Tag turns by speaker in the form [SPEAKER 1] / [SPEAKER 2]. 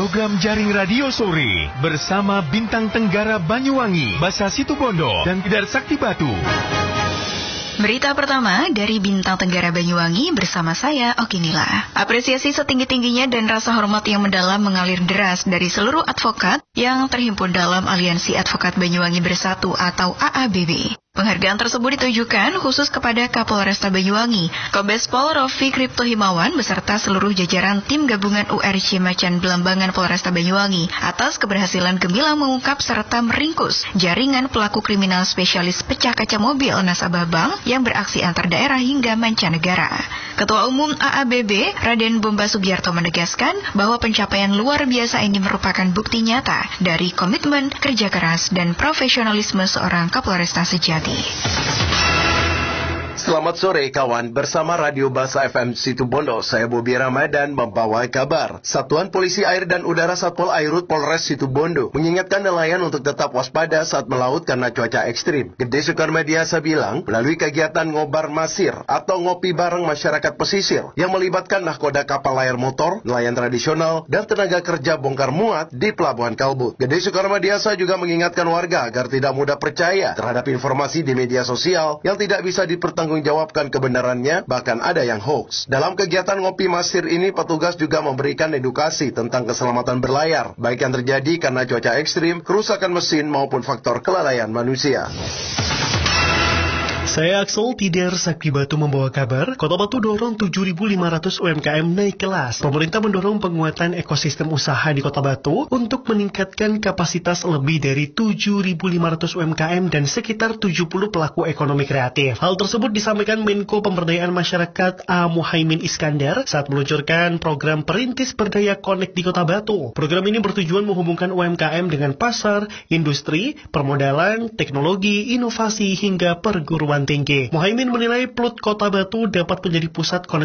[SPEAKER 1] program jaring radio sore bersama Bintang Tenggara Banyuwangi, Basa Situbondo, dan Tidar Sakti Batu.
[SPEAKER 2] Berita pertama dari Bintang Tenggara Banyuwangi bersama saya, Okinila. Apresiasi setinggi-tingginya dan rasa hormat yang mendalam mengalir deras dari seluruh advokat yang terhimpun dalam Aliansi Advokat Banyuwangi Bersatu atau AABB. Penghargaan tersebut ditujukan khusus kepada Kapolresta Banyuwangi, Kombes Pol Rofi Kripto Himawan beserta seluruh jajaran tim gabungan URC Macan Belambangan Polresta Banyuwangi atas keberhasilan gemilang mengungkap serta meringkus jaringan pelaku kriminal spesialis pecah kaca mobil nasabah bank yang beraksi antar daerah hingga mancanegara. Ketua Umum AABB, Raden Bomba Sugiarto menegaskan bahwa pencapaian luar biasa ini merupakan bukti nyata dari komitmen, kerja keras, dan profesionalisme seorang Kapolresta sejati.
[SPEAKER 3] Selamat sore kawan, bersama Radio Basa FM Situbondo, saya Bobi Ramadan membawa kabar. Satuan Polisi Air dan Udara Satpol Airut Polres Situbondo mengingatkan nelayan untuk tetap waspada saat melaut karena cuaca ekstrim. Gede Sukarmadiasa bilang, melalui kegiatan ngobar masir atau ngopi bareng masyarakat pesisir yang melibatkan nahkoda kapal layar motor, nelayan tradisional, dan tenaga kerja bongkar muat di Pelabuhan Kalbut. Gede Sukarmadiasa juga mengingatkan warga agar tidak mudah percaya terhadap informasi di media sosial yang tidak bisa dipertanggungjawabkan kebenarannya, bahkan ada yang hoax. Dalam kegiatan ngopi masir ini, petugas juga memberikan edukasi tentang keselamatan berlayar, baik yang terjadi karena cuaca ekstrim, kerusakan mesin, maupun faktor kelalaian manusia.
[SPEAKER 4] Saya Axel, Tidar Sakti Batu membawa kabar. Kota Batu dorong 7.500 UMKM naik kelas. Pemerintah mendorong penguatan ekosistem usaha di Kota Batu untuk meningkatkan kapasitas lebih dari 7.500 UMKM dan sekitar 70 pelaku ekonomi kreatif. Hal tersebut disampaikan Menko Pemberdayaan Masyarakat A. Muhaimin Iskandar saat meluncurkan program Perintis Berdaya Connect di Kota Batu. Program ini bertujuan menghubungkan UMKM dengan pasar, industri, permodalan, teknologi, inovasi, hingga perguruan tinggi. Muhaimin menilai PLUT Kota Batu dapat menjadi pusat